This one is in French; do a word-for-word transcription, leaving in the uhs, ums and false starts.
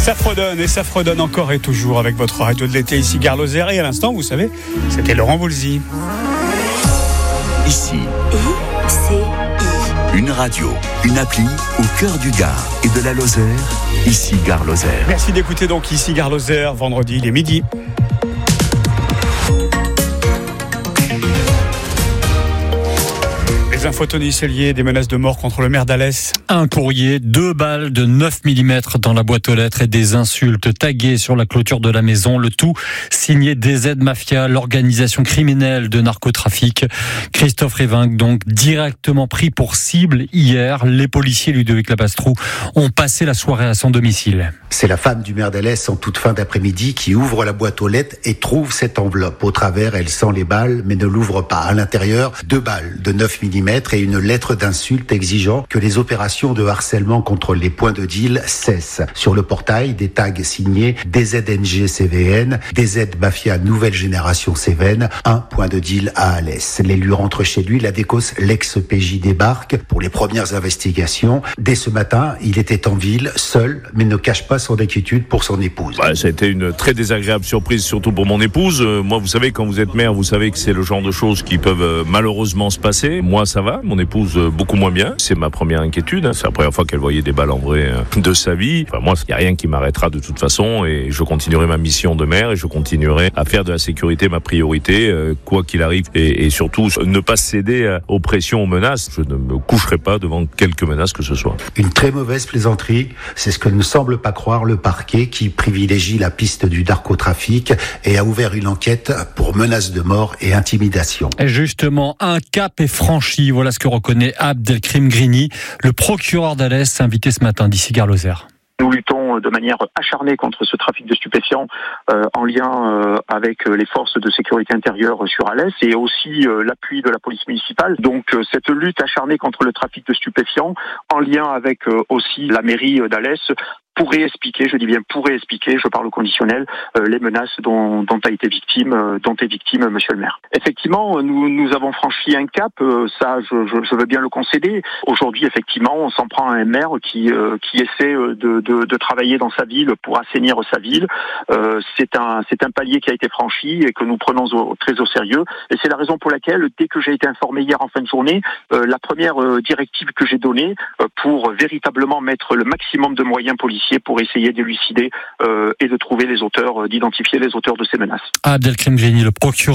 Ça fredonne et ça fredonne encore et toujours avec votre radio de l'été ici Gare Lozère. Et à l'instant, vous savez, c'était Laurent Voulzy. Ici, I C I. Une radio, une appli au cœur du Gard et de la Lozère. Ici Gare Lozère. Merci d'écouter donc ici Gare Lozère. Vendredi, il est midi. Les infos Tony Cellier, des menaces de mort contre le maire d'Alès. Un courrier, deux balles de neuf millimètres dans la boîte aux lettres et des insultes taguées sur la clôture de la maison. Le tout signé D Z Mafia, l'organisation criminelle de narcotrafic. Christophe Révinck, donc directement pris pour cible hier. Les policiers Ludovic Lapastrou ont passé la soirée à son domicile. C'est la femme du maire d'Alès en toute fin d'après-midi qui ouvre la boîte aux lettres et trouve cette enveloppe. Au travers, elle sent les balles mais ne l'ouvre pas. À l'intérieur, deux balles de neuf millimètres et une lettre d'insulte exigeant que les opérations de harcèlement contre les points de deal cessent. Sur le portail, des tags signés D Z N G C V N, D Z Mafia Nouvelle Génération Cévennes, un point de deal à Alès. L'élu rentre chez lui, la décosse, l'ex-P J débarque pour les premières investigations. Dès ce matin, il était en ville, seul, mais ne cache pas son inquiétude pour son épouse. Bah, ça a été une très désagréable surprise, surtout pour mon épouse. Euh, moi, vous savez, quand vous êtes mère, vous savez que c'est le genre de choses qui peuvent euh, malheureusement se passer. Moi, ça va, mon épouse euh, beaucoup moins bien. C'est ma première inquiétude. Hein. C'est la première fois qu'elle voyait des balles en vrai euh, de sa vie. Enfin, moi, il n'y a rien qui m'arrêtera de toute façon et je continuerai ma mission de mère et je continuerai à faire de la sécurité ma priorité, euh, quoi qu'il arrive. Et, et surtout, ne pas céder euh, aux pressions, aux menaces. Je ne me coucherai pas devant quelques menaces que ce soit. Une très mauvaise plaisanterie, c'est ce que ne semble pas croire le parquet qui privilégie la piste du narcotrafic et a ouvert une enquête pour menaces de mort et intimidation. Et justement, un cap est franchi. Voilà ce que reconnaît Abdelkrim Grini, le procureur d'Alès, invité ce matin d'ici Gare Lozère. Nous luttons de manière acharnée contre ce trafic de stupéfiants euh, en lien euh, avec les forces de sécurité intérieure sur Alès et aussi euh, l'appui de la police municipale. Donc euh, cette lutte acharnée contre le trafic de stupéfiants en lien avec euh, aussi la mairie d'Alès pourrait expliquer, je dis bien pourrait expliquer, je parle au conditionnel, euh, les menaces dont, dont a été victime, euh, dont est victime Monsieur le maire. Effectivement, nous, nous avons franchi un cap, euh, ça je, je, je veux bien le concéder. Aujourd'hui, effectivement, on s'en prend à un maire qui, euh, qui essaie de, de, de travailler dans sa ville pour assainir sa ville. Euh, c'est un, c'est un palier qui a été franchi et que nous prenons au, très au sérieux. Et c'est la raison pour laquelle, dès que j'ai été informé hier en fin de journée, euh, la première euh, directive que j'ai donnée euh, pour véritablement mettre le maximum de moyens policiers pour essayer d'élucider euh, et de trouver les auteurs, euh, d'identifier les auteurs de ces menaces. Abdelkrim Grini, le procureur